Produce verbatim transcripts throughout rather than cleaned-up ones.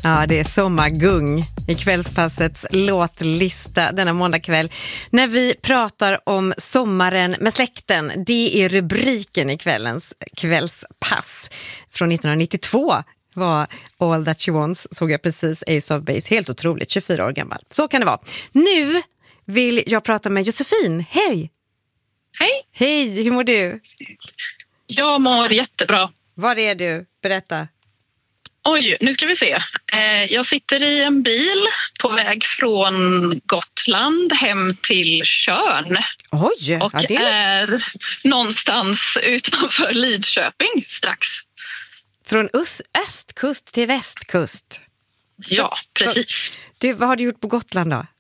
Ja, det är sommargung i Kvällspassets låtlista denna måndagkväll. När vi pratar om sommaren med släkten, det är rubriken i kvällens kvällspass. Från nittonhundranittiotvå var All That She Wants, såg jag precis, Ace of Base. Helt otroligt, tjugofyra år gammal. Så kan det vara. Nu vill jag prata med Josefin. Hej! Hej! Hej, hur mår du? Jag mår jättebra. Var är du? Berätta. Oj, nu ska vi se. Jag sitter i en bil på väg från Gotland hem till Tjörn. Oj, och ja, det är någonstans utanför Lidköping strax. Från öst, östkust till västkust. Ja, precis. Du, vad har du gjort på Gotland då?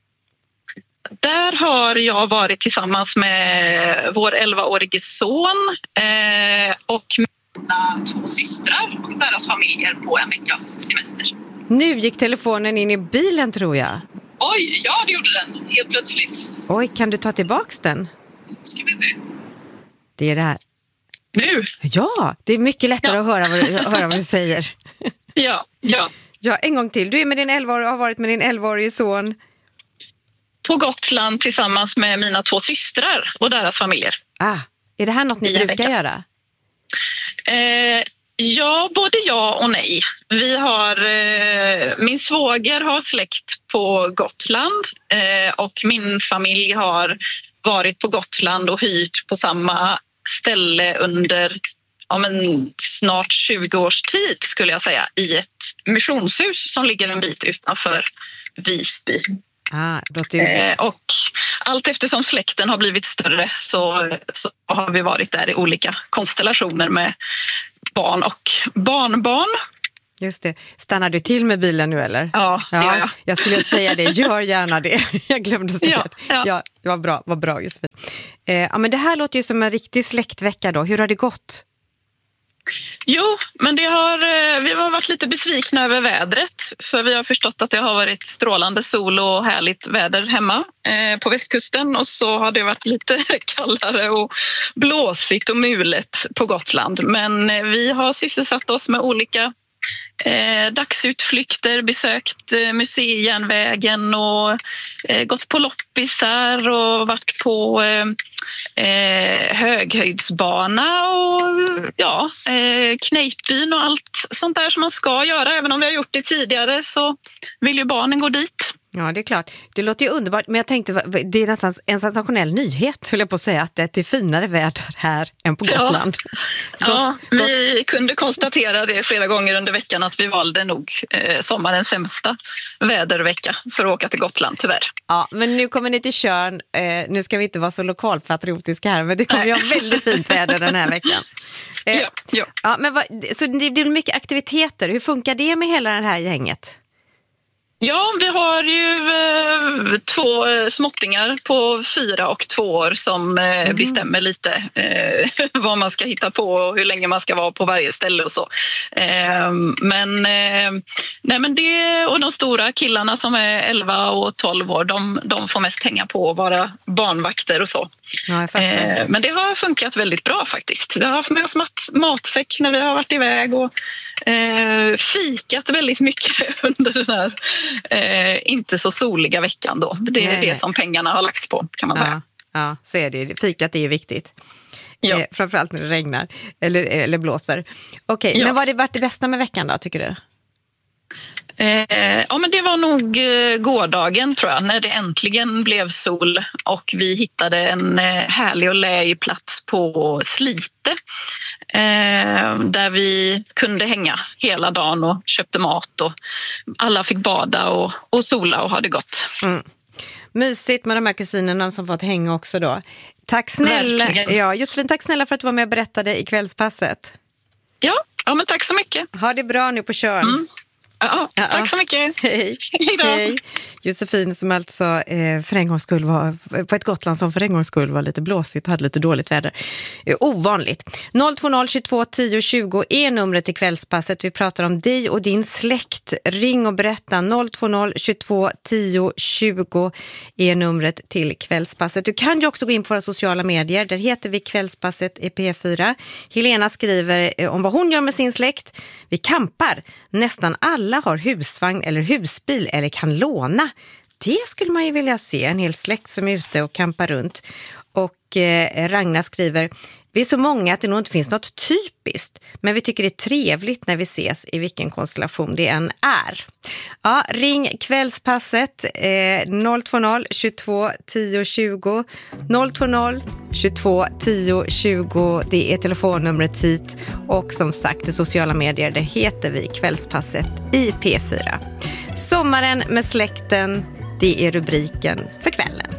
Där har jag varit tillsammans med vår elvaårige son eh, och mina två systrar och deras familjer på en veckas semester. Nu gick telefonen in i bilen, tror jag. Oj, ja det gjorde den. Helt plötsligt. Oj, kan du ta tillbaks den? Ska vi se. Det är det här. Nu? Ja, det är mycket lättare ja. att höra vad, du, höra vad du säger. Ja, ja. Ja, en gång till. Du är med din elvaårige och har varit med din elvaårige son. På Gotland tillsammans med mina två systrar och deras familjer. Ah, är det här något ni brukar vecka. göra? Eh, ja, både ja och nej. Vi har, eh, min svåger har släkt på Gotland eh, och min familj har varit på Gotland och hyrt på samma ställe under ja, men snart tjugo års tid skulle jag säga, i ett missionshus som ligger en bit utanför Visby. Ah, det... eh, och allt eftersom släkten har blivit större så, så har vi varit där i olika konstellationer med barn och barnbarn. Just det. Stannar du till med bilen nu eller? Ja, det gör jag. Jag skulle säga det. Gör gärna det. Jag glömde säga ja, det. Ja, ja, det var bra. Var bra just eh, ja, men det här låter ju som en riktig släktvecka då. Hur har det gått? Jo, men det har, vi har varit lite besvikna över vädret för vi har förstått att det har varit strålande sol och härligt väder hemma eh, på västkusten och så har det varit lite kallare och blåsigt och mulet på Gotland. Men vi har sysselsatt oss med olika Eh, dagsutflykter, besökt eh, museijärnvägen och eh, gått på loppisar och varit på eh, eh, höghöjdsbana och ja, eh, Kneippbyn och allt sånt där som man ska göra. Även om vi har gjort det tidigare så vill ju barnen gå dit. Ja, det är klart. Det låter ju underbart, men jag tänkte, det är nästan en sensationell nyhet, skulle jag på att säga, att det är finare väder här än på Gotland. Ja, ja vi kunde konstatera det flera gånger under veckan att vi valde nog eh, sommarens sämsta vädervecka för att åka till Gotland, tyvärr. Ja, men nu kommer ni till Tjörn. Eh, nu ska vi inte vara så lokalpatriotiska här, men det kommer ju ha väldigt fint väder den här veckan. Eh, ja, ja. Ja, men vad, så det blir mycket aktiviteter. Hur funkar det med hela det här gänget? Ja, vi har ju eh, två småttingar på fyra och två år som eh, mm. bestämmer lite eh, vad man ska hitta på och hur länge man ska vara på varje ställe och så. Eh, men, eh, nej, men det, och de stora killarna som är elva och tolv år, de, de får mest hänga på och vara barnvakter och så. Ja, jag eh, men det har funkat väldigt bra faktiskt. Vi har haft med oss mat, matsäck när vi har varit iväg och eh, fikat väldigt mycket under den här Eh, inte så soliga veckan då. Det är nej, det nej. som pengarna har lagts på, kan man ja, säga. Ja, så är det. Fikat är ju viktigt. Ja. Eh, framförallt när det regnar eller, eller blåser. Okej, okay, ja. Men vad har det varit det bästa med veckan då, tycker du? Eh, ja, men det var nog eh, gårdagen tror jag, när det äntligen blev sol och vi hittade en eh, härlig och lägig plats på Slite. Eh, där vi kunde hänga hela dagen och köpte mat och alla fick bada och, och sola och ha det gott. Mm. Mysigt med de här kusinerna som fått hänga också då. Tack snälla, ja, Josefin, tack snälla för att du var med och berättade i kvällspasset. Ja, ja men tack så mycket. Ha det bra nu på Tjörn. Mm. Ja, ja, tack så mycket. Hej. Hej. Josefin som alltså eh, för en gångs skull var på ett Gotland som för en gångs skull var lite blåsigt och hade lite dåligt väder. Eh, ovanligt. noll två noll tjugotvå tio tjugo är numret till kvällspasset. Vi pratar om dig och din släkt. Ring och berätta. noll två noll tjugotvå tio tjugo är numret till kvällspasset. Du kan ju också gå in på våra sociala medier. Där heter vi Kvällspasset i P fyra. Helena skriver eh, om vad hon gör med sin släkt. Vi kampar nästan alla alla har husvagn eller husbil eller kan låna. Det skulle man ju vilja se, en hel släkt som är ute och campar runt. Och eh, Ragnar skriver: vi är så många att det nog inte finns något typiskt, men vi tycker det är trevligt när vi ses i vilken konstellation det än är. Ja, ring Kvällspasset eh, noll två noll tjugotvå tio tjugo noll två noll tjugotvå tio tjugo. Det är telefonnumret hit, och som sagt, i sociala medier, det heter vi Kvällspasset i P fyra. Sommaren med släkten, det är rubriken för kvällen.